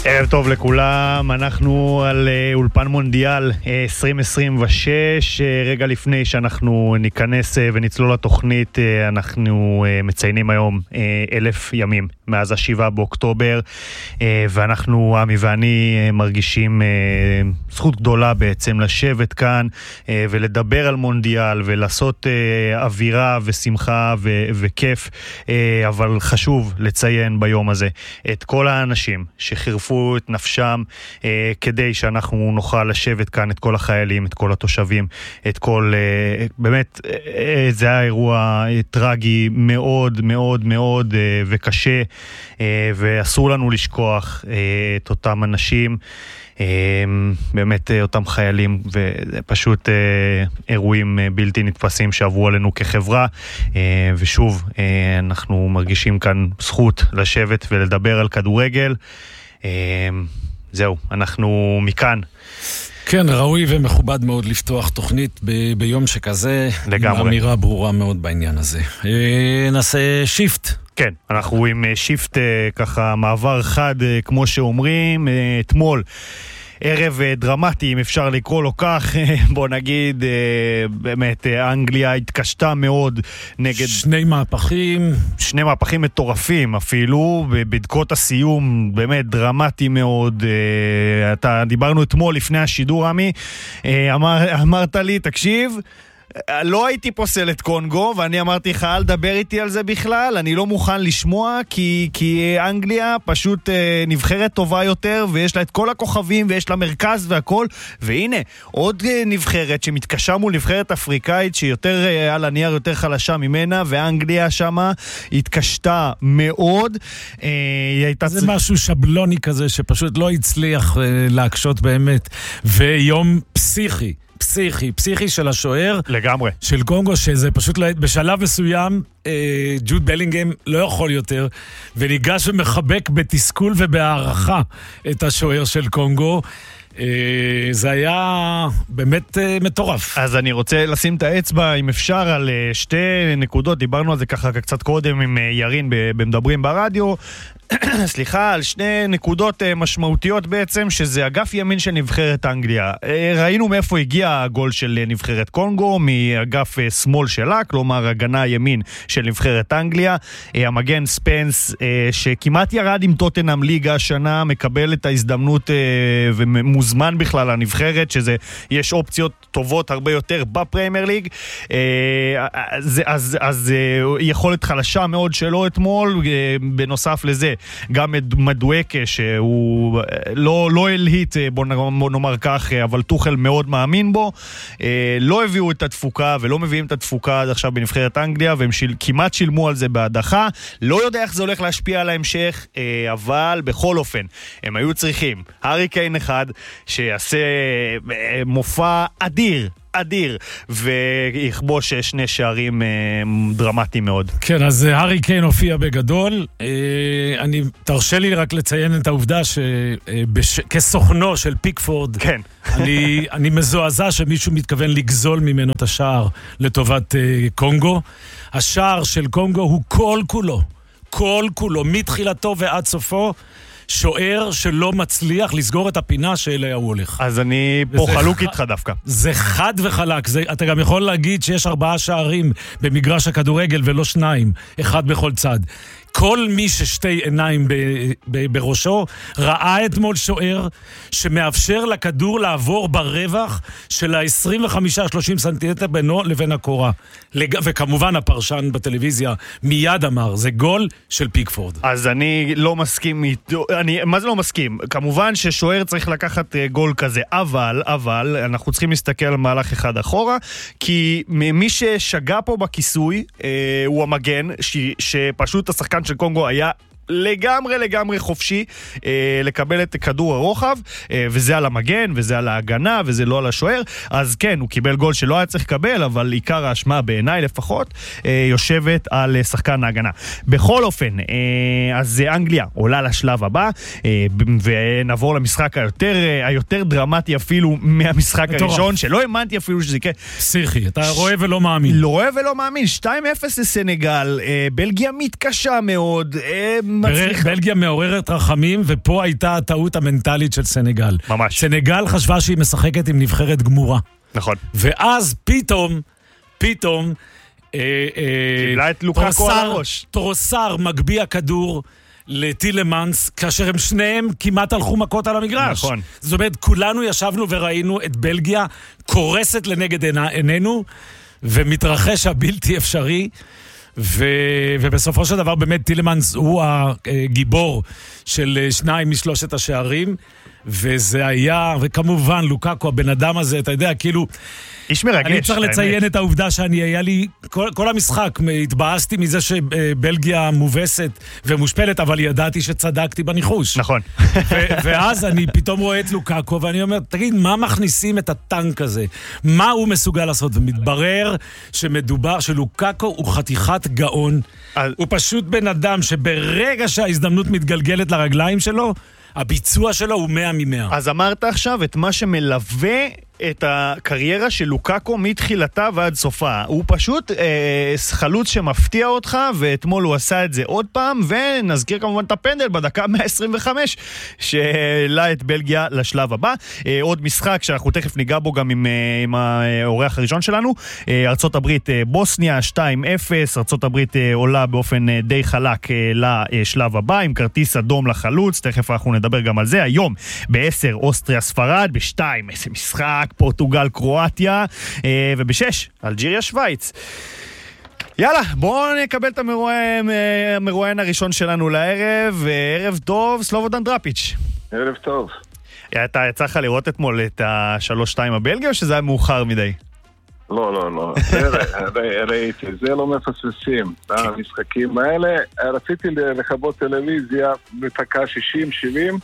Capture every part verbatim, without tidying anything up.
ערב טוב לכולם, אנחנו על אולפן מונדיאל עשרים עשרים ושש, רגע לפני שאנחנו ניכנס ונצלול לתוכנית, אנחנו מציינים היום אלף ימים מאז השבעה באוקטובר, ואנחנו, עמי ואני, מרגישים זכות גדולה בעצם לשבת כאן ולדבר על מונדיאל ולעשות אווירה ושמחה ו- וכיף, אבל חשוב לציין ביום הזה את כל האנשים שחירפו את נפשם אה, כדי שאנחנו נוכל לשבת כאן, את כל החיילים, את כל התושבים, את כל, אה, באמת, אה, זה היה אירוע אה, טרגי מאוד מאוד מאוד אה, וקשה, אה, ואסור לנו לשכוח אה, את אותם אנשים, אה, באמת אה, אותם חיילים, וזה פשוט אה, אירועים אה, בלתי נתפסים שעברו עלינו כחברה, אה, ושוב, אה, אנחנו מרגישים כאן זכות לשבת ולדבר על כדורגל. זהו, אנחנו מכאן. כן, ראוי ומכובד מאוד לפתוח תוכנית ב- ביום שכזה. לגמרי. עם אמירה ברורה מאוד בעניין הזה. נעשה שיפט. כן, אנחנו עם שיפט, ככה מעבר חד, כמו שאומרים, אתמול. ערב דרמטי, אם אפשר לקרוא לו כך, בוא נגיד, באמת, אנגליה התקשתה מאוד נגד... שני מהפכים. שני מהפכים מטורפים אפילו, בדקות הסיום, באמת דרמטי מאוד. אתה, דיברנו אתמול לפני השידור, עמי, אמר, אמרת לי, תקשיב, לא הייתי פוסל את קונגו, ואני אמרתי לך, אל דבר איתי על זה בכלל, אני לא מוכן לשמוע, כי, כי אנגליה פשוט אה, נבחרת טובה יותר, ויש לה את כל הכוכבים, ויש לה מרכז והכל, והנה, עוד אה, נבחרת שמתקשה מול נבחרת אפריקאית, שיותר אה, על הנייר יותר חלשה ממנה, ואנגליה שמה התקשתה מאוד. אה, הייתה זה צ... משהו שבלוני כזה, שפשוט לא הצליח אה, להקשות באמת, ויום פסיכי. פסיכי, פסיכי של השוער. לגמרי. של קונגו, שזה פשוט בשלב מסוים, אה, ג'וד בלינגהם לא יכול יותר, וניגש ומחבק בתסכול ובהערכה את השוער של קונגו. אה, זה היה באמת אה, מטורף. אז אני רוצה לשים את האצבע, אם אפשר, על אה, שתי נקודות. דיברנו על זה ככה קצת קודם עם אה, ירין במדברים ברדיו. סליחה, על שני נקודות משמעותיות בעצם, שזה אגף ימין של נבחרת אנגליה. ראינו מאיפה הגיע הגול של נבחרת קונגו, מאגף שמאל שלה, כלומר הגנה ימין של נבחרת אנגליה. המגן ספנס, שכמעט ירד עם טוטנהאם ליגה השנה, מקבל את ההזדמנות ומוזמן בכלל לנבחרת, שזה יש אופציות טובות הרבה יותר בפרמייר ליג. אז, אז, אז יכולת חלשה מאוד שלו אתמול, בנוסף לזה גם את מדואקה, שהוא לא, לא אלהיט, בוא נאמר כך, אבל טוחל מאוד מאמין בו. לא הביאו את התפוקה ולא מביאים את התפוקה עד עכשיו בנבחרת אנגליה, והם שיל, כמעט שילמו על זה בהדחה. לא יודע איך זה הולך להשפיע על ההמשך, אבל בכל אופן הם היו צריכים הארי קיין אחד שיעשה מופע אדיר אדיר, ויכבוש שני שערים אה, דרמטיים מאוד. כן, אז הארי קיין הופיע בגדול. אה, אני, תרשה לי רק לציין את העובדה שכסוכנו אה, של פיקפורד, כן. אני, אני מזועזע שמישהו מתכוון לגזול ממנו את השער לטובת אה, קונגו. השער של קונגו הוא כל כולו, כל כולו, מתחילתו ועד סופו, שוער שלא מצליח לסגור את הפינה שאליה הוא הולך. אז אני פה חלוק איתך דווקא. זה חד וחלק. זה, אתה גם יכול להגיד שיש ארבעה שערים במגרש הכדורגל ולא שניים, אחד בכל צד. כל מי ששתי עיניים ב, ב, בראשו ראה אתמול שוער שמאפשר לכדור לעבור ברווח של ה-עשרים וחמישה שלושים סנטימטר בינו לבין הקורה. לג... וכמובן הפרשן בטלוויזיה מיד אמר, זה גול של פיקפורד. אז אני לא מסכים איתו, אני, מה זה לא מסכים? כמובן ששוער צריך לקחת גול כזה, אבל, אבל, אנחנו צריכים להסתכל על מהלך אחד אחורה, כי מי ששגע פה בכיסוי, אה, הוא המגן, ש, שפשוט השחקן של קונגו היה לגמרי לגמרי חופשי אה, לקבל את כדור הרוחב, אה, וזה על המגן וזה על ההגנה וזה לא על השוער. אז כן, הוא קיבל גול שלא היה צריך לקבל, אבל עיקר האשמה בעיניי לפחות אה, יושבת על שחקן ההגנה. בכל אופן, אה, אז אנגליה עולה לשלב הבא, אה, ונעבור למשחק היותר, היותר דרמטי אפילו מהמשחק הראשון, שלא האמנתי אפילו שזה יקרה. פסיכי, אתה רואה ולא מאמין. לא רואה ולא מאמין. שתיים אפס לסנגל, אה, בלגיה מתקשה מאוד, אה, מצליחה. בלגיה מעוררת רחמים, ופה הייתה הטעות המנטלית של סנגל. ממש. סנגל חשבה שהיא משחקת עם נבחרת גמורה. נכון. ואז פתאום, פתאום, קיבלה את לוקאקו על הראש. טרוסר מגביע כדור לטילמנס, כאשר הם שניהם כמעט הלכו מכות על המגרש. נכון. זאת אומרת, כולנו ישבנו וראינו את בלגיה קורסת לנגד עינינו, ומתרחש הבלתי אפשרי, ו... ובסופו של דבר באמת טילמנס הוא הגיבור של שניים משלושת השערים, וזה היה, וכמובן לוקאקו, הבן אדם הזה, אתה יודע, כאילו, איש מרגש. אני צריך לציין את העובדה שאני, היה לי, כל, כל המשחק, התבאסתי מזה שבלגיה מובסת ומושפלת, אבל ידעתי שצדקתי בניחוש. נכון. ו- ואז אני פתאום רואה את לוקאקו, ואני אומר, תגיד, מה מכניסים את הטנק הזה? מה הוא מסוגל לעשות? ומתברר שמדובר, שלוקאקו הוא חתיכת גאון. אז... הוא פשוט בן אדם שברגע שההזדמנות מתגלגלת לרגליים שלו, הביצוע שלו הוא מאה ממאה. אז אמרת עכשיו את מה שמלווה את הקריירה של לוקאקו מתחילתה ועד סופה. הוא פשוט אה, חלוץ שמפתיע אותך, ואתמול הוא עשה את זה עוד פעם, ונזכיר כמובן את הפנדל בדקה מאה עשרים וחמש, שהעלה את בלגיה לשלב הבא. אה, עוד משחק שאנחנו תכף ניגע בו גם עם, אה, עם האורח הראשון שלנו. אה, ארצות הברית אה, בוסניה שתיים אפס, ארצות הברית אה, עולה באופן אה, די חלק אה, לשלב הבא, עם כרטיס אדום לחלוץ, תכף אנחנו נדבר גם על זה. היום ב-עשר אוסטריה ספרד, ב-שתיים איזה משחק, פורטוגל קרואטיה, ובשש אלג'יריה שוויץ. יאללה, בואו נקבל את המרואיין הראשון שלנו לערב. ערב טוב, סלובודן דראפיץ'. ערב טוב. אתה יצא לך לראות אתמול את השלוש שתיים הבלגיה, או שזה היה מאוחר מדי? לא, לא, לא. ראיתי, זה לא מפספסים. המשחקים האלה, רציתי לכבות טלוויזיה בתקה שישים שבעים,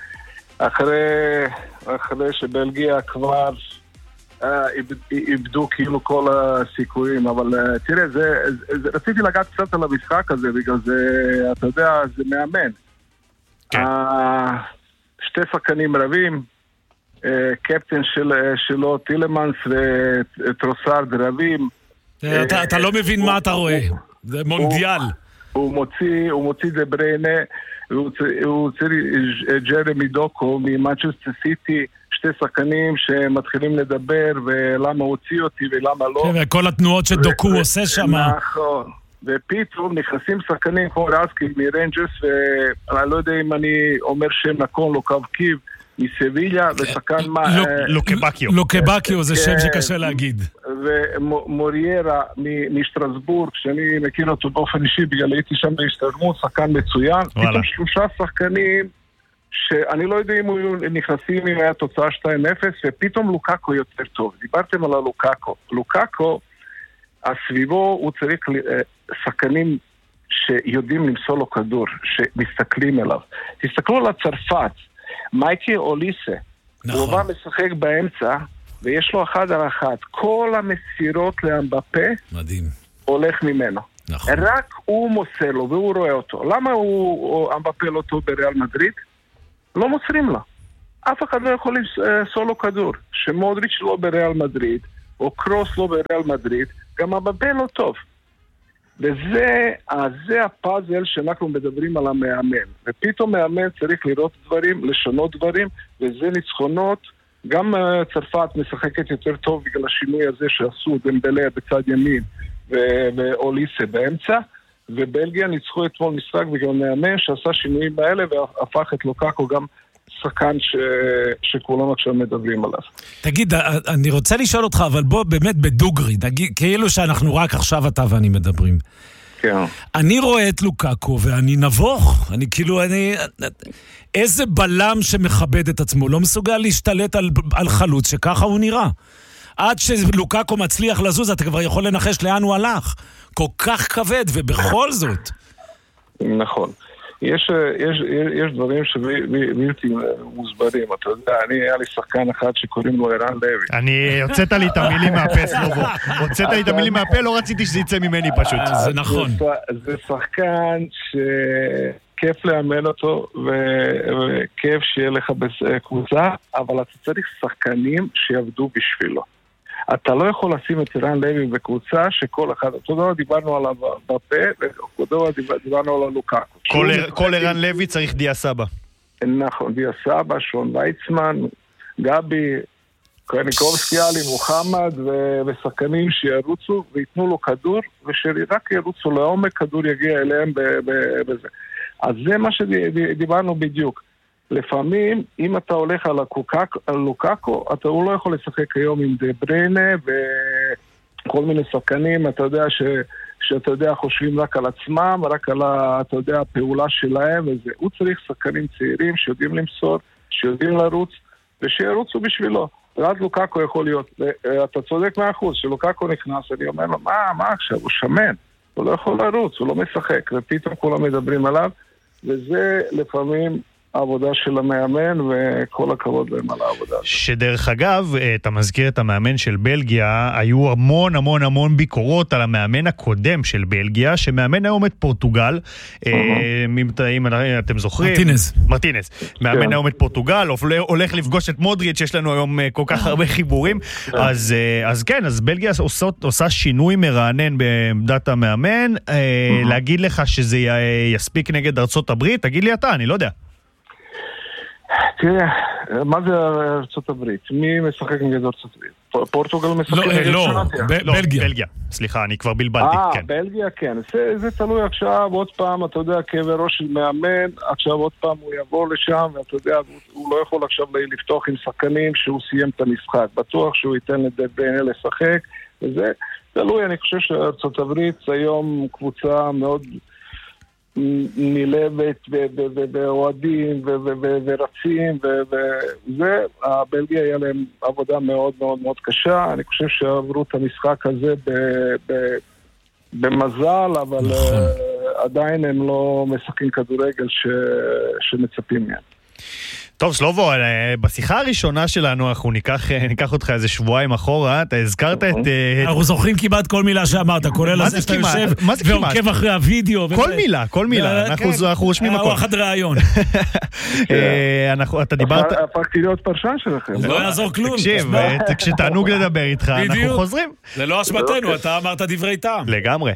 אחרי, אחרי שבלגיה כבר אה, איבדו כאילו כל הסיכויים, אבל אה, תראה, זה, זה, רציתי לגעת קצת על המשחק הזה, בגלל זה, אתה יודע, זה מאמן. כן. אה, שתי שחקנים רבים, אה, קפטן של, שלו, טילמנס וטרוסארד רבים. אה, אתה, אתה לא מבין מה אתה רואה, זה מונדיאל. הוא, הוא מוציא, הוא מוציא זה בריינה, הוא צריך ג'רמי דוקו ממנצ'סטר סיטי, שתי שחקנים שמתחילים לדבר ולמה הוציא אותי ולמה לא. וכל התנועות שדוקו עושה שם. נכון. ופתאום נכנסים שחקנים כמו רסקי מרנג'רס, ואני לא יודע אם אני אומר שם נכון, לא קבקיב, מסביליה, ושחקן מה... לוקבקיו. לוקבקיו זה שם שקשה להגיד. ומוריירה משטרסבורג, שאני מכיר אותו באופן אישי, בגלל הייתי שם בהשתלמות, שחקן מצוין. פתאום שלושה שחקנים שאני לא יודע אם הוא נכנסים אם היה תוצאה שתיים אפס, ופתאום לוקאקו יותר טוב. דיברתם על הלוקאקו. לוקאקו, הסביבו הוא צריך שחקנים שיודעים למסור לו כדור, שמסתכלים אליו. תסתכלו על הצרפת, מייקי אוליסה, נכון. הוא בא משחק באמצע, ויש לו אחד על אחד. כל המסירות לאמבפה מדהים. הולך ממנו. נכון. רק הוא מוסר לו, והוא רואה אותו. למה הוא אמבפה לא טוב בריאל מדריד? לא מוסרים לו. אף אחד לא יכול למסור לו כדור. שמודריץ' לא בריאל מדריד, או קרוס לא בריאל מדריד, גם אמבפה לא טוב. וזה זה הפאזל שאנחנו מדברים על המאמן. ופתאום מאמן צריך לראות דברים, לשנות דברים, וזה ניצחונות. גם צרפת משחקת יותר טוב בגלל השינוי הזה שעשו דמבלה בצד ימין ואוליסה באמצע, ובלגיה ניצחו אתמול משחק בגלל מאמן שעשה שינויים באלה והפך את לוקאקו גם שחקן ש... שכולם עכשיו מדברים עליו. תגיד, אני רוצה לשאול אותך, אבל בוא באמת בדוגרי, נגיד, כאילו שאנחנו רק עכשיו אתה ואני מדברים. כן. אני רואה את לוקאקו ואני נבוך, אני כאילו, אני... איזה בלם שמכבד את עצמו, לא מסוגל להשתלט על, על חלוץ, שככה הוא נראה. עד שלוקאקו מצליח לזוז, אתה כבר יכול לנחש לאן הוא הלך. כל כך כבד, ובכל זאת. נכון. יש, יש, יש דברים שבלתי מוסברים, אתה יודע, אני, היה לי שחקן אחד שקוראים לו ערן לוי. אני, הוצאת לי את המילים מהפה, סלובו. הוצאת לי את המילים מהפה, לא רציתי שזה יצא ממני פשוט. זה נכון. זה שחקן שכיף לאמן אותו, וכיף שיהיה לך בקבוצה, אבל אתה צריך שחקנים שיעבדו בשבילו. אתה לא יכול לשים את ערן לוי בקבוצה שכל אחד, אותו דבר דיברנו עליו בפה, ואותו דבר דיברנו על לוקאקו. כל ערן לוי צריך דיה סבא. נכון, דיה סבא, שון ויצמן, גבי, קרניקובסקי, עלי מוחמד ושחקנים שירוצו ויתנו לו כדור, ושרק ירוצו לעומק, כדור יגיע אליהם בזה. אז זה מה שדיברנו בדיוק. לפעמים, אם אתה הולך על, הקוקק, על לוקאקו, אתה לא יכול לשחק היום עם דה בריינה וכל מיני שחקנים, אתה יודע ש, שאתה יודע, חושבים רק על עצמם, רק על, אתה יודע, הפעולה שלהם וזה. הוא צריך שחקנים צעירים שיודעים למסור, שיודעים לרוץ, ושירוצו בשבילו. ואז לוקאקו יכול להיות, אתה צודק מאה אחוז, שלוקאקו נכנס, אני אומר לו, מה, מה עכשיו, הוא שמן, הוא לא יכול לרוץ, הוא לא משחק, ופתאום כולם מדברים עליו, וזה לפעמים העבודה של המאמן, וכל הכבוד להם על העבודה. שדרך אגב, אתה מזכיר את המאמן של בלגיה, היו המון המון המון ביקורות על המאמן הקודם של בלגיה, שמאמן היום את פורטוגל, אם אתם זוכרים. מרטינז. מרטינז. מאמן היום את פורטוגל, הולך לפגוש את מודריץ', יש לנו היום כל כך הרבה חיבורים, אז כן, אז בלגיה עושה שינוי מרענן בעמדת המאמן, להגיד לך שזה יספיק נגד ארצות הברית, תגיד לי אתה, אני לא יודע. תראה, מה זה ארצות הברית? מי משחק נגד ארצות הברית? פורטוגל משחק נגד קרואטיה? לא, בלגיה. סליחה, אני כבר בלבלתי. אה, בלגיה, כן. זה תלוי עכשיו, עוד פעם, אתה יודע, כאבי ראש של מאמן, עכשיו עוד פעם הוא יעבור לשם, ואתה יודע, הוא לא יכול עכשיו לפתוח עם שחקנים שהוא סיים את המשחק. בטוח שהוא ייתן לדבר לשחק, וזה תלוי, אני חושב שארצות הברית היום קבוצה מאוד נלבת ואוהדים ורצים, וזה, הבלגיה היה להם עבודה מאוד מאוד מאוד קשה. אני חושב שעברו את המשחק הזה במזל, אבל עדיין הם לא משחקים כדורגל שמצפים מהם. טוב, סלובו, בשיחה הראשונה שלנו אנחנו ניקח, ניקח אותך איזה שבועיים אחורה, אתה הזכרת את... אנחנו זוכרים כמעט כל מילה שאמרת, כולל הזה שאתה יושב ועוקב אחרי הוידאו. כל מילה, כל מילה, אנחנו רושמים הכל. וואחד ראיון. אתה דיברת... הפכתי להיות פרשן שלכם. זה לא יעזור כלום. תקשיב, כשתענוג לדבר איתך, אנחנו חוזרים. זה לא אשמתנו, אתה אמרת דברי טעם. לגמרי.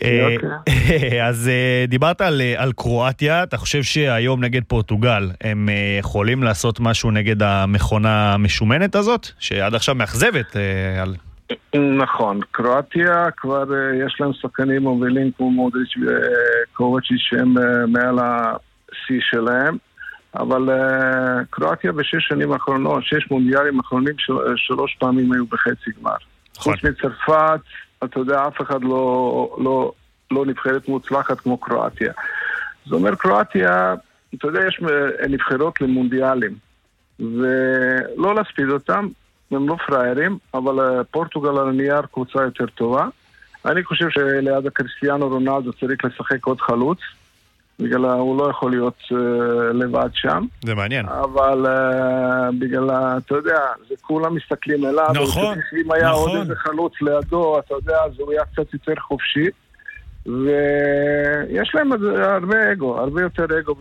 אז דיברת על קרואטיה, אתה חושב שהיום נגד פורטוגל הם יכולים לעשות משהו נגד המכונה המשומנת הזאת, שעד עכשיו מאכזבת על... נכון, קרואטיה כבר יש להם שחקנים מובילים כמו מודריץ' וקובצ'יץ' שהם מעל השיא שלהם, אבל קרואטיה בשש שנים האחרונות, שש מונדיאלים האחרונים, שלוש פעמים היו בחצי גמר. חוץ מצרפת, אתה יודע, אף אחד לא, לא, לא נבחרת מוצלחת כמו קרואטיה. זאת אומרת, קרואטיה, אתה יודע, יש נבחרות למונדיאלים, ולא להספיד אותם, הם לא פריירים, אבל פורטוגל על הנייר קבוצה יותר טובה. אני חושב שליד הקריסטיאנו רונלדו צריך לשחק עוד חלוץ, בגלל הוא לא יכול להיות uh, לבד שם. זה מעניין. אבל uh, בגלל, אתה יודע, זה כולם מסתכלים אליו. נכון, אם היה נכון. עוד איזה חלוץ לידו, אתה יודע, אז הוא היה קצת יותר חופשי. ויש להם הרבה אגו, הרבה יותר אגו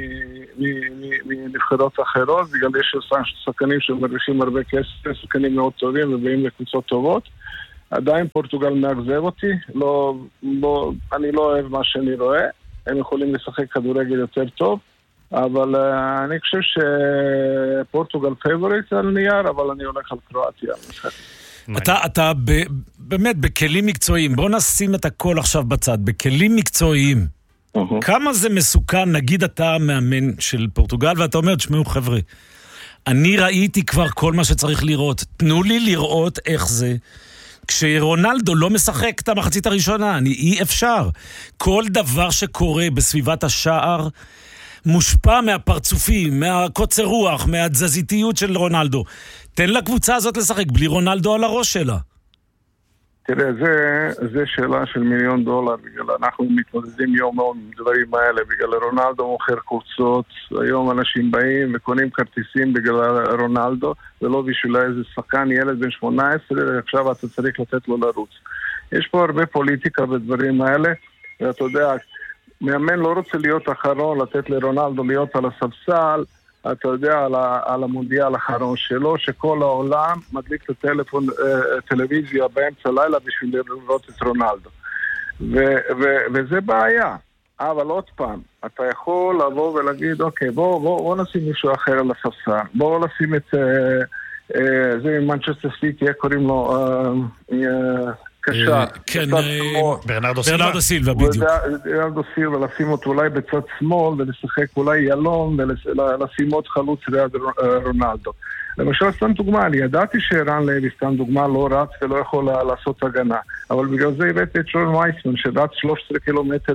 מנבחרות אחרות, בגלל יש שחקנים שמרוויחים הרבה כסף, שחקנים מאוד טובים ובאים לקבוצות טובות. עדיין פורטוגל מאכזב אותי, לא, לא, אני לא אוהב מה שאני רואה, הם יכולים לשחק כדורגל יותר טוב, אבל uh, אני חושב שפורטוגל פייבוריט על נייר, אבל אני הולך על קרואטיה. אתה, אתה ב, באמת בכלים מקצועיים, בוא נשים את הכל עכשיו בצד, בכלים מקצועיים, uh-huh. כמה זה מסוכן, נגיד אתה מאמן של פורטוגל, ואתה אומר, תשמעו חבר'ה, אני ראיתי כבר כל מה שצריך לראות, תנו לי לראות איך זה, כשרונלדו לא משחק את המחצית הראשונה, אני, אי אפשר. כל דבר שקורה בסביבת השער, מושפע מהפרצופים, מהקוצר רוח, מהתזזיתיות של רונלדו. תן לקבוצה הזאת לשחק בלי רונלדו על הראש שלה. תראה, זה, זה שאלה של מיליון דולר, בגלל אנחנו מתמודדים יום יום עם דברים האלה, בגלל רונלדו מוכר קבוצות, היום אנשים באים וקונים כרטיסים בגלל רונלדו, ולא בשביל איזה שחקן, ילד בן שמונה עשרה, עכשיו אתה צריך לתת לו לרוץ. יש פה הרבה פוליטיקה בדברים האלה, ואתה יודע, מאמן לא רוצה להיות אחרון, לתת לרונלדו להיות על הספסל, אתה יודע, על, ה, על המונדיאל האחרון שלו, שכל העולם מדליק את הטלפון, טלוויזיה באמצע לילה בשביל לראות את רונלדו. ו, ו, וזה בעיה. אבל עוד פעם, אתה יכול לבוא ולהגיד, אוקיי, בוא, בוא, בוא נשים מישהו אחר על הספסל. בוא נשים את... זה מנצ'סטר סיטי, קוראים לו קשר. כן, ברנרדו ברנרדו סילבה, בדיוק. ברנרדו סילבה, לשים אותו אולי בצד שמאל, ולשחק אולי ילום, ולשים עוד חלוץ ליד רונלדו. למשל, סתם דוגמה, אני ידעתי שערן לוי, סתם דוגמה, לא רץ ולא יכול לעשות הגנה. אבל בגלל זה הבאתי את שון וייסמן, שרץ שלושה עשר קילומטר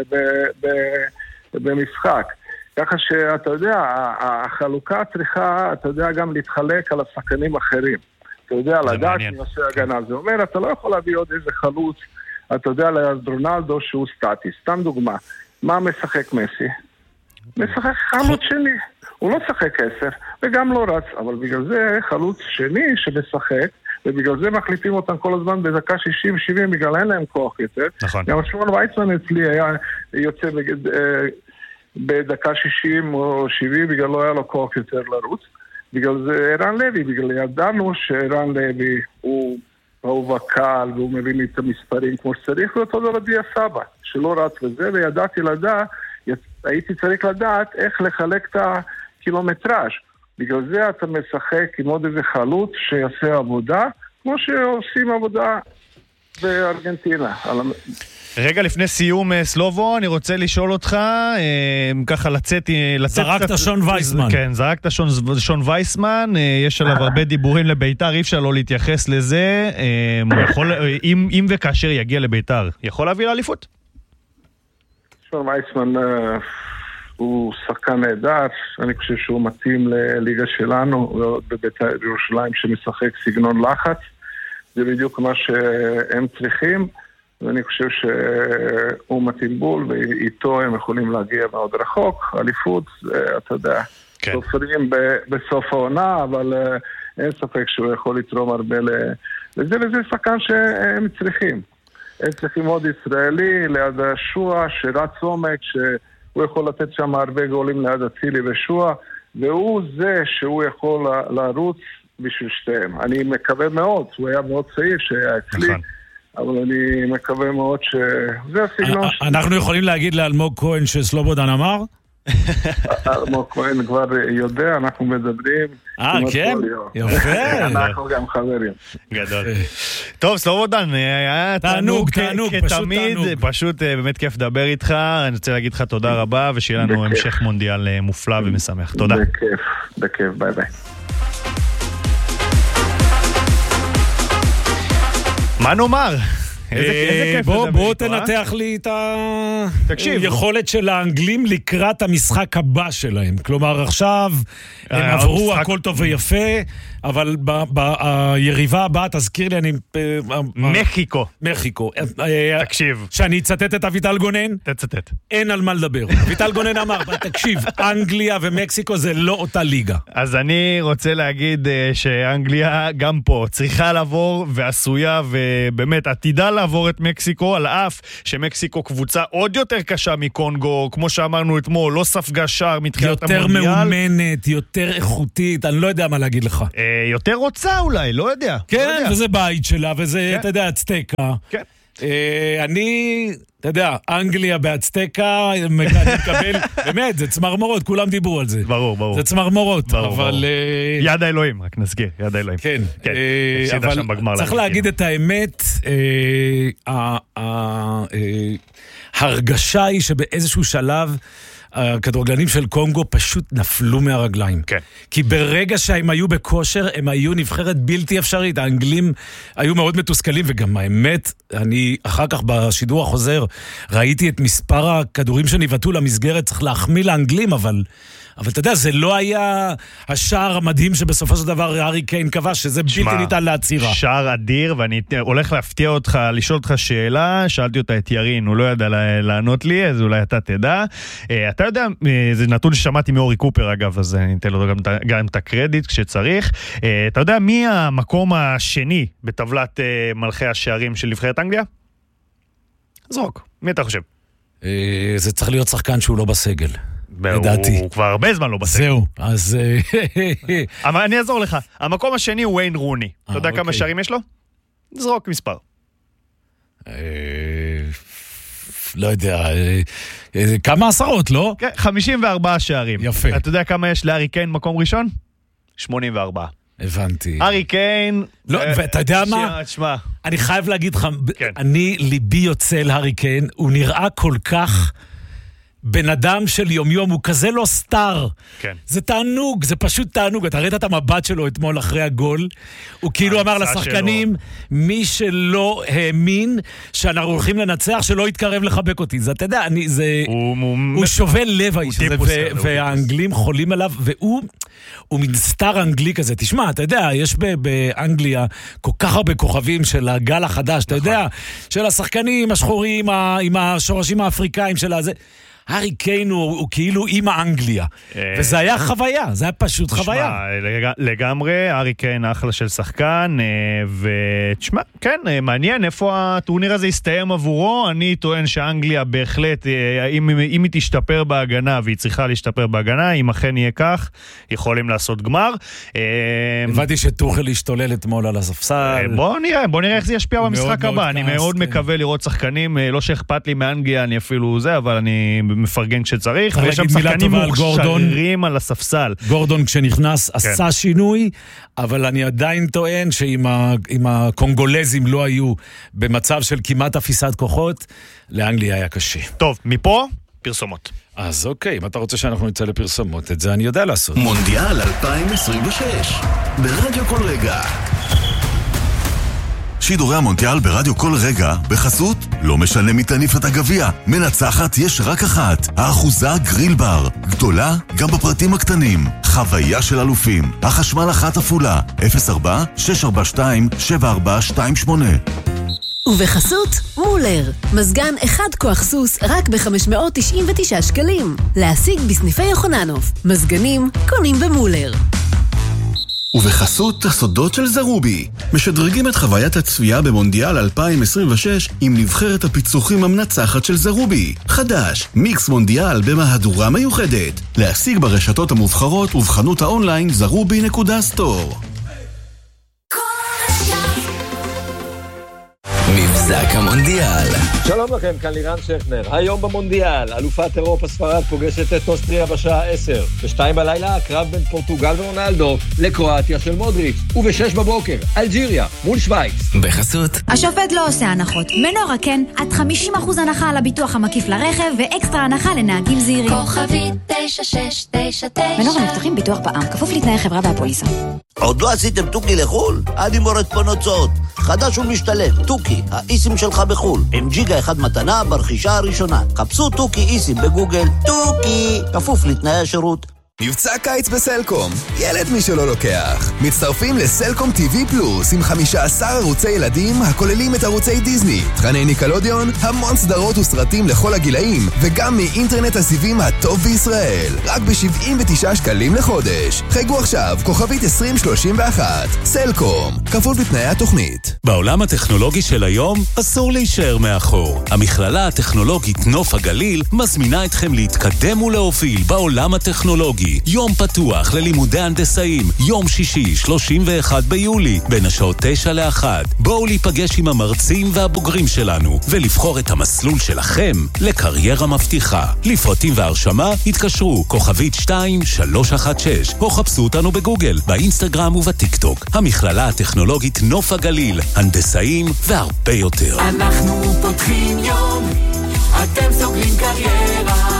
במשחק. ככה שאתה יודע, החלוקה צריכה, אתה יודע, גם להתחלק על השחקנים אחרים. אתה יודע, לדעת מי עושה הגנה. זה אומר, אתה לא יכול להביא עוד איזה חלוץ, אתה יודע, לרונלדו שהוא סטטי. סתם דוגמה, מה משחק מסי? משחק חלוץ שני. הוא לא שחק עשר, וגם לא רץ, אבל בגלל זה חלוץ שני שמשחק, ובגלל זה מחליפים אותם כל הזמן בדקה שישים שבעים, בגלל אין להם כוח יותר. נכון. גם שון וייסמן אצלי היה יוצא בגד... בדקה שישים או שבעים, בגלל לא היה לו כוח יותר לרוץ. בגלל זה ערן לוי, בגלל ידענו שערן לוי הוא אהוב הקהל, והוא מבין את המספרים כמו שצריך, ואותו דבר דיה סבא, שלא רץ לזה, וידעתי לדעת, הייתי צריך לדעת איך לחלק את הקילומטראז'. בגלל זה אתה משחק עם עוד איזה חלוץ שיעשה עבודה, כמו שעושים עבודה בארגנטינה. רגע לפני סיום סלובו, אני רוצה לשאול אותך, ככה לצאת... זרקת שון וייסמן. כן, זרקת שון, שון וייסמן, יש עליו הרבה דיבורים לביתר, אי אפשר לא להתייחס לזה, יכול, אם, אם וכאשר יגיע לביתר, יכול להביא לאליפות? שון וייסמן הוא שחקן נהדר, אני חושב שהוא מתאים לליגה שלנו, ועוד בביתר ירושלים שמשחק סגנון לחץ, זה בדיוק מה שהם צריכים, ואני חושב שהוא מתאים בול, ואיתו הם יכולים להגיע מאוד רחוק. אליפות, אתה יודע, כן. סופרים בסוף העונה, אבל אין ספק שהוא יכול לתרום הרבה לזה, וזה שחקן שהם צריכים. הם צריכים עוד ישראלי ליד שועה, שרץ עומק, שהוא יכול לתת שם הרבה גולים ליד הצילי ושועה, והוא זה שהוא יכול לרוץ בשביל שתיהם. אני מקווה מאוד, הוא היה מאוד צעיר שהיה אצלי, נכון. אבל אני מקווה מאוד שזה הסגנון. אנחנו יכולים להגיד לאלמוג כהן שסלובודן אמר? אלמוג כהן כבר יודע, אנחנו מדברים. אה, כן? יפה. אנחנו גם חברים. גדול. טוב, סלובודן, היה תענוג, תענוג, פשוט תענוג. פשוט באמת כיף לדבר איתך. אני רוצה להגיד לך תודה רבה, ושיהיה לנו המשך מונדיאל מופלא ומשמח. תודה. בכיף, בכיף, ביי ביי. מה נאמר? בוא תנתח לי את היכולת של האנגלים לקראת המשחק הבא שלהם. כלומר, עכשיו הם עברו הכל טוב ויפה, אבל ביריבה הבאה, תזכיר לי, אני... מקסיקו. מקסיקו. תקשיב. שאני אצטט את אביטל גונן? תצטט. אין על מה לדבר. אביטל גונן אמר, תקשיב, אנגליה ומקסיקו זה לא אותה ליגה. אז אני רוצה להגיד שאנגליה גם פה צריכה לעבור ועשויה, ובאמת עתידה לעבור את מקסיקו, על אף שמקסיקו קבוצה עוד יותר קשה מקונגו, כמו שאמרנו אתמול, לא ספגה שער מתחילת המונדיאל. יותר מאומנת, יותר איכותית, אני לא יודע מה להגיד לך. יותר רוצה אולי, לא יודע. כן, וזה בית שלה, וזה, אתה יודע, אצטקה. כן. אני, אתה יודע, אנגליה באצטקה, אני מקבל, באמת, זה צמרמורות, כולם דיברו על זה. ברור, ברור. זה צמרמורות, אבל... יד האלוהים, רק נזכיר, יד האלוהים. כן, אבל צריך להגיד את האמת, ההרגשה היא שבאיזשהו שלב, הכדורגלנים של קונגו פשוט נפלו מהרגליים. כן. כי ברגע שהם היו בכושר, הם היו נבחרת בלתי אפשרית. האנגלים היו מאוד מתוסכלים, וגם האמת, אני אחר כך בשידור החוזר, ראיתי את מספר הכדורים שניבטו למסגרת, צריך להחמיא לאנגלים, אבל... אבל אתה יודע, זה לא היה השער המדהים שבסופו של דבר הארי קיין קבע, שזה בלתי ניתן לעצירה. שער אדיר, ואני הולך להפתיע אותך, לשאול אותך שאלה, שאלתי אותה את ירין, הוא לא ידע לענות לי, אז אולי אתה תדע. אתה יודע, זה נתון ששמעתי מאורי קופר אגב, אז אני אתן לו גם, גם את הקרדיט כשצריך. אתה יודע מי המקום השני בטבלת מלכי השערים של נבחרת אנגליה? זרוק, מי אתה חושב? זה צריך להיות שחקן שהוא לא בסגל. לדעתי. הוא כבר הרבה זמן לא בסגל. זהו, אז... אבל אני אעזור לך. המקום השני הוא ויין רוני. אתה יודע כמה שערים יש לו? זרוק מספר. לא יודע, כמה עשרות, לא? כן, חמישים וארבעה שערים. יפה. אתה יודע כמה יש לארי קיין מקום ראשון? שמונים וארבע. הבנתי. ארי קיין... לא, ואתה יודע מה? תשמע. אני חייב להגיד לך, אני, ליבי יוצא להרי קיין, הוא נראה כל כך... בן אדם של יום יום, הוא כזה לא סטאר. כן. זה תענוג, זה פשוט תענוג. אתה ראית את המבט שלו אתמול אחרי הגול? הוא כאילו אמר לשחקנים, מי שלא האמין שאנחנו הולכים לנצח, שלא יתקרב לחבק אותי. זה, אתה יודע, אני, זה... הוא, הוא שובל לב האיש הזה, ו- והאנגלים חולים עליו, והוא הוא מין סטאר אנגלי כזה. תשמע, אתה יודע, יש באנגליה כל כך הרבה כוכבים של הגל החדש, אתה יודע, של השחקנים השחורים, עם השורשים האפריקאים של הזה. הארי קיין הוא, הוא כאילו אימא אנגליה, וזה היה חוויה, זה היה פשוט חוויה. תשמע, לגמרי, הארי קיין אחלה של שחקן, ותשמע, כן, מעניין איפה הטורניר הזה יסתיים עבורו. אני טוען שאנגליה בהחלט, אם, אם היא תשתפר בהגנה, והיא צריכה להשתפר בהגנה, אם אכן יהיה כך, יכולים לעשות גמר. הבנתי שטוחל להשתולל אתמול על הספסל. בוא נראה, בוא נראה איך זה ישפיע במשחק הבא. אני מאוד מקווה לראות שחקנים, לא שאכפת לי מאנגליה, אני אפילו זה, אבל אני מפרגן כשצריך, ויש שם שחקנים מוכשרים על הספסל. גורדון כשנכנס עשה שינוי, אבל אני עדיין טוען שאם הקונגולזים לא היו במצב של כמעט אפיסת כוחות, לאנגליה היה קשה. טוב, מפה פרסומות. אז אוקיי, אם אתה רוצה שאנחנו נצא לפרסומות, את זה אני יודע לעשות. מונדיאל אלפיים עשרים ושש, ברדיו כל רגע. שידורי המונדיאל ברדיו כל רגע, בחסות, לא משנה מי תניף את הגביע, מנצחת יש רק אחת, האחוזה גריל בר, גדולה גם בפרטים הקטנים, חוויה של אלופים, החשמל אחת אפולה, אפס ארבע שש ארבע שתיים שבע ארבע שתיים שמונה. ובחסות מולר, מזגן אחד כוח סוס רק ב-חמש מאות תשעים ותשעה שקלים, להשיג בסניפי יוחננוף, מזגנים קונים במולר. ובחסות הסודות של זרובי, משדרגים את חוויית הצפייה במונדיאל אלפיים עשרים ושש עם נבחרת הפיצוחים המנצחת של זרובי. חדש, מיקס מונדיאל במהדורה מיוחדת. להשיג ברשתות המובחרות ובחנות האונליין זרובי נקודה סטור. מבזק המונדיאל. שלום לכם, כאן לירן שכנר. היום במונדיאל, אלופת אירופה ספרד פוגשת את אוסטריה בשעה עשר. בשתיים בלילה, הקרב בין פורטוגל ורונלדו לקרואטיה של מודריץ'. ובשש בבוקר, אלג'יריה מול שווייץ. בחסות. השופט לא עושה הנחות. מנורה כן, עד חמישים אחוז הנחה על הביטוח המקיף לרכב, ואקסטרה הנחה לנהגים זהירים. כוכבית תשע שש תשע תשע. מנורה מבטחים ביטוח בע"מ, כפוף לתנאי חברה והפוליסה. עוד לא עשיתם טוקי לחול? אני מורד פה נוצאות. חדש ומשתלם, טוקי, האיסים שלך בחול. עם ג'יגה אחד מתנה ברכישה הראשונה. חפשו טוקי איסים בגוגל. טוקי, כפוף לתנאי השירות. מבצע קיץ בסלקום, ילד מי שלא לוקח. מצטרפים לסלקום טיווי פלוס עם חמישה עשר ערוצי ילדים הכוללים את ערוצי דיזני, תכני ניקלודיון, המון סדרות וסרטים לכל הגילאים, וגם מאינטרנט הסיבים הטוב בישראל. רק ב-שבעים ותשעה שקלים לחודש. חייגו עכשיו, כוכבית עשרים שלושים ואחת. סלקום, כפוף לתנאי התוכנית. בעולם הטכנולוגי של היום אסור להישאר מאחור. המכללה הטכנולוגית נוף הגליל מזמינה אתכם להתקדם ולהוביל בעולם הטכנולוגי. יום פתוח ללימודי הנדסאים, יום שישי, שלושים ואחד ביולי, בין השעות תשע לאחת. בואו להיפגש עם המרצים והבוגרים שלנו, ולבחור את המסלול שלכם לקריירה מבטיחה. לפרטים והרשמה, התקשרו, כוכבית שתיים שלוש אחת שש, או חפשו אותנו בגוגל, באינסטגרם ובטיקטוק. המכללה הטכנולוגית נוף הגליל, הנדסאים והרבה יותר. אנחנו פותחים יום, אתם סוגרים קריירה.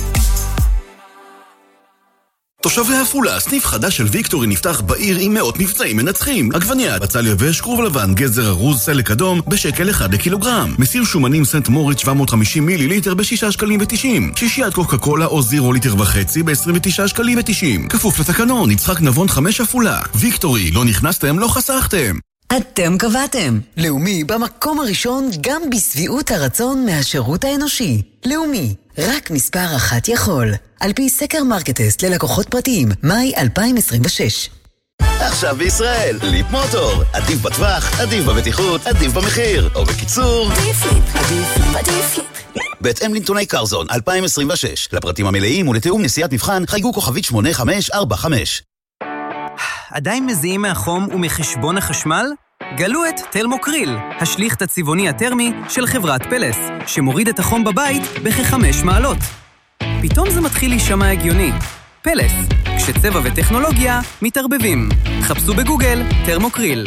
תושבי עפולה, סניף חדש של ויקטורי נפתח בעיר עם מאות מבצעים מנצחים. עגבנייה, בצל יבש, כרוב לבן, גזר ארוז, סלק אדום, בשקל אחד לקילוגרם. מסיר שומנים סנט מוריץ שבע מאות וחמישים מיליליטר בשישה שקלים ותשעים. שישיית קוקה קולה או זירו ליטר וחצי ב-עשרים ותשעה שקלים ותשעים. כפוף לתקנון, יצחק נבון חמש עפולה. ויקטורי, לא נכנסתם, לא חסכתם. אתם קבעתם. לאומי במקום הראשון גם בסביעות הרצון מהשירות האנושי. לאומי, רק מספר אחת יכול. על פי סקר מרקטסט ללקוחות פרטיים, מאי אלפיים עשרים ושש. עכשיו בישראל, ליפ מוטור. עדיף בטווח, עדיף בבטיחות, עדיף במחיר. או בקיצור, עדיף ליפ, עדיף ליפ, עדיף ליפ. בהתאם לנתוני קרזון אלפיים עשרים ושש. לפרטים המלאים ולתיאום נסיעת מבחן חייגו כוכבית שמונה חמש ארבע חמש. עדיין מזיעים מהחום ומחשבון החשמל? גלו את תרמוקריל, השליך הצבעוני הטרמי של חברת פלס, שמוריד את החום בבית בכ-חמש מעלות. פתאום זה מתחיל להישמע הגיוני. פלס, כשצבע וטכנולוגיה מתערבבים. חפשו בגוגל תרמוקריל.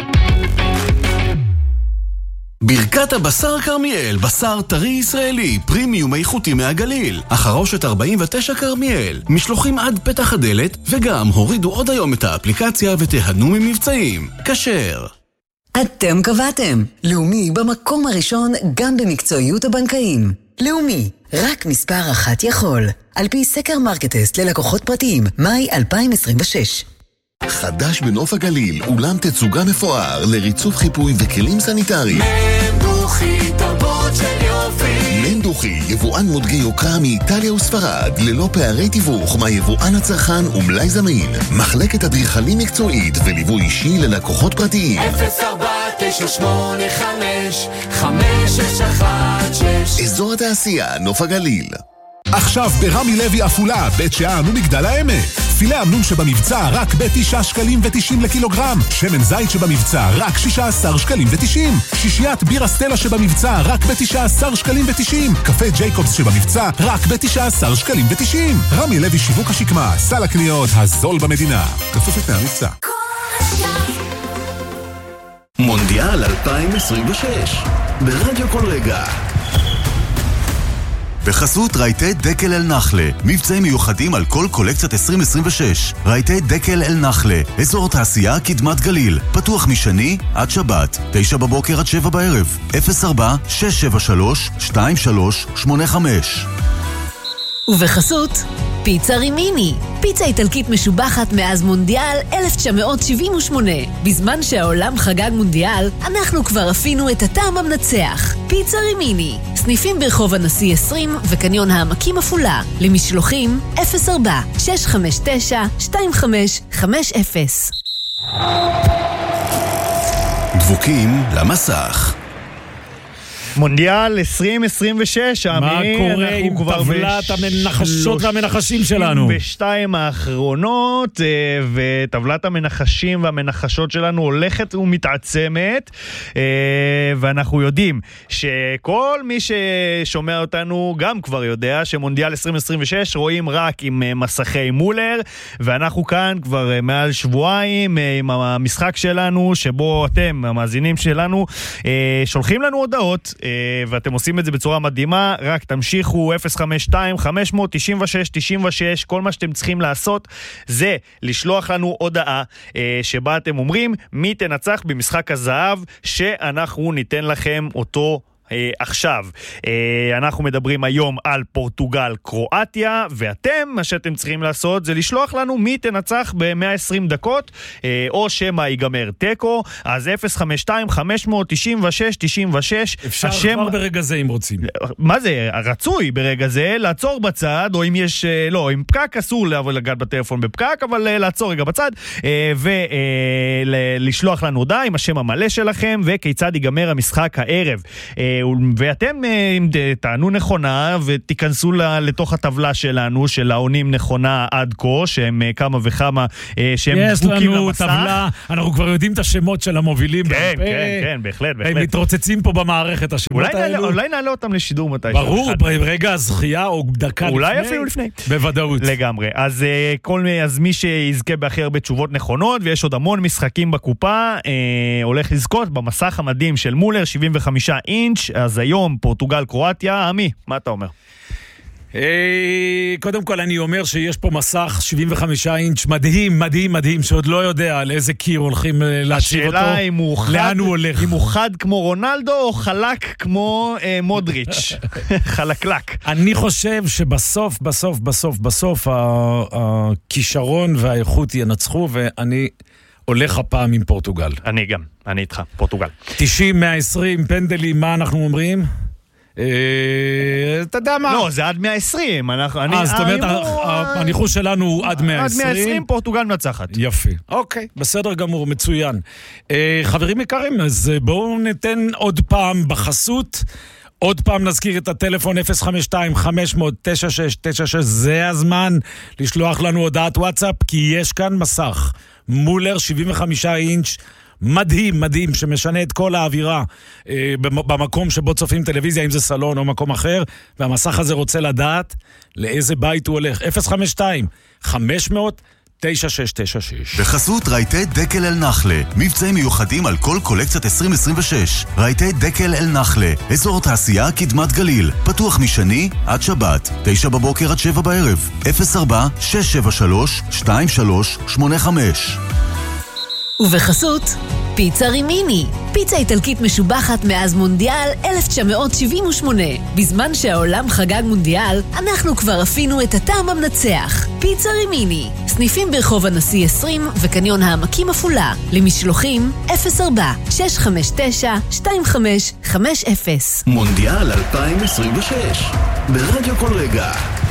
ברכת הבשר כרמיאל, בשר טרי ישראלי, פרימיום איכותי מהגליל. החרושת ארבעים ותשע כרמיאל, משלוחים עד פתח הדלת, וגם הורידו עוד היום את האפליקציה ותהנו ממבצעים. כשר. אתם קבעתם. לאומי במקום הראשון גם במקצועיות הבנקאים. לאומי, רק מספר אחת יכול. על פי סקר מרקטסט ללקוחות פרטיים, מאי אלפיים עשרים ושש. חדש בנוף הגליל, אולם תצוגה מפואר לריצוף חיפוי וכלים סניטריים. מנדוכי, תרבות של יופי. מנדוכי, יבואן מותגי יוקרה מאיטליה וספרד, ללא פערי תיווך מהיבואן הצרכן ומלאי זמין. מחלקת אדריכלים מקצועית וליווי אישי ללקוחות פרטיים. אפס ארבע תשע שמונה חמש חמש שש אחת שש. אזור התעשייה, נוף הגליל. עכשיו ברמי לוי אפולה, בית שאן ומגדל העמק. פילה אמנון שבמבצע רק בתשעה שקלים ותשעים לקילוגרם. שמן זית שבמבצע רק שישה עשר שקלים ותשעים. שישיית בירה סטלה שבמבצע רק בתשעה עשר שקלים ותשעים. קפה ג'ייקובס שבמבצע רק בתשעה עשר שקלים ותשעים. רמי לוי שיווק השקמה, סל הקניות הזול במדינה. כפוף לתנאי המבצע. מונדיאל אלפיים עשרים ושש ברדיו כל רגע. בחסות רהיטי דקל אל נחלה, מבצעים מיוחדים על כל קולקציית עשרים עשרים ושש. רהיטי דקל אל נחלה, אזור תעשייה קדמת גליל, פתוח משני עד שבת, תשע בבוקר עד שבע בערב, אפס ארבע שש שבע שלוש שתיים שלוש שמונה חמש. ובחסות פיצה רימיני, פיצה איטלקית משובחת מאז מונדיאל אלף תשע מאות שבעים ושמונה. בזמן שהעולם חגג מונדיאל, אנחנו כבר אפינו את הטעם המנצח. פיצה רימיני, סניפים ברחוב הנשיא עשרים וקניון העמקים אפולה. למשלוחים אפס ארבע שש חמש תשע שתיים חמש חמש אפס. דבוקים למסך. מונדיאל עשרים עשרים ושש, מה קורה עם טבלת המנחשות והמנחשים שלנו? בשתיים האחרונות, וטבלת המנחשים והמנחשות שלנו הולכת ומתעצמת, ואנחנו יודעים שכל מי ששומע אותנו גם כבר יודע שמונדיאל עשרים עשרים ושש רואים רק עם מסכי מולר, ואנחנו כאן כבר מעל שבועיים עם המשחק שלנו, שבו אתם, המאזינים שלנו, שולחים לנו הודעות, ואתם עושים את זה בצורה מדהימה. רק תמשיכו אפס חמש שתיים חמש תשע שש תשע שש. כל מה שאתם צריכים לעשות זה לשלוח לנו הודעה שבה אתם אומרים מי תנצח במשחק הזהב שאנחנו ניתן לכם אותו עכשיו. אנחנו מדברים היום על פורטוגל קרואטיה, ואתם, מה שאתם צריכים לעשות זה לשלוח לנו מי תנצח ב-מאה ועשרים דקות, או שמה ייגמר טקו. אז אפס חמש שתיים חמש תשע שש תשע שש. אפשר כבר ברגע זה אם רוצים. מה זה? רצוי ברגע זה לעצור בצד, או אם יש, לא, עם פקק אסור לגעת בטלפון בפקק, אבל לעצור רגע בצד ולשלוח לנו הודעה עם השם המלא שלכם וכיצד ייגמר המשחק הערב. ואתם תענו נכונה ותיכנסו לתוך הטבלה שלנו של העונים נכונה עד כה, שהם כמה וכמה שהם דבוקים למסך. יש לנו טבלה, אנחנו כבר יודעים את השמות של המובילים. כן, כן, כן, בהחלט, בהחלט. הם מתרוצצים פה במערכת השמות האלו. אולי נעלה אותם לשידור מתי. ברור, ברגע הזכייה או דקה לפני. אולי אפילו לפני. בוודאות. לגמרי. אז מי שיזכה בהכי הרבה תשובות נכונות, ויש עוד המון משחקים בקופה, הולך לזכות במסך המדהים של מולר, שבעים וחמישה אינץ'. אז היום פורטוגל קרואטיה. עמי, מה אתה אומר? קודם כל אני אומר שיש פה מסך שבעים וחמישה אינץ' מדהים, מדהים, מדהים, שעוד לא יודע על איזה קיר הולכים להציב אותו. השאלה אם הוא חד, לאן הוא הולך. אם הוא חד כמו רונלדו או חלק כמו אה, מודריץ'. חלקלק. אני חושב שבסוף, בסוף, בסוף, בסוף הכישרון והאיכות ינצחו, ואני הולך הפעם עם פורטוגל. אני גם, אני איתך, פורטוגל. תשעים מאה ועשרים פנדלים, מה אנחנו אומרים? אתה יודע מה? לא, זה עד מאה ועשרים. אז זאת אומרת, הניחוש שלנו הוא עד מאה ועשרים. עד מאה ועשרים פורטוגל מנצחת. יפה. אוקיי, בסדר גמור, מצוין. חברים יקרים, אז בואו ניתן עוד פעם בחסות עוד פעם נזכיר את הטלפון אפס חמש שתיים חמש אפס אפס תשע שש תשע שש, זה הזמן לשלוח לנו הודעת וואטסאפ, כי יש כאן מסך מולר שבעים וחמישה אינץ' מדהים, מדהים, שמשנה את כל האווירה אה, במקום שבו צופים טלוויזיה, אם זה סלון או מקום אחר, והמסך הזה רוצה לדעת לאיזה בית הוא הולך. אפס חמש שתיים חמש אפס אפס תשע שש תשע שש. בחסות רהיטי דקל אל נחלה, מבצעים מיוחדים על כל קולקציית עשרים עשרים ושש. רהיטי דקל אל נחלה, אזור תעשייה קדמת גליל, פתוח משני עד שבת, תשע בבוקר עד שבע בערב. אפס ארבע שש שבע שלוש שתיים שלוש שמונה חמש. ובחסות פיצה רימיני, פיצה איטלקית משובחת מאז מונדיאל אלף תשע מאות שבעים ושמונה. בזמן שהעולם חגג מונדיאל, אנחנו כבר אפינו את הטעם המנצח. פיצה רימיני, סניפים ברחוב הנשיא עשרים וקניון העמקים עפולה. למשלוחים אפס ארבע שש חמש תשע שתיים חמש חמש אפס. מונדיאל אלפיים עשרים ושש ברדיו כל רגע.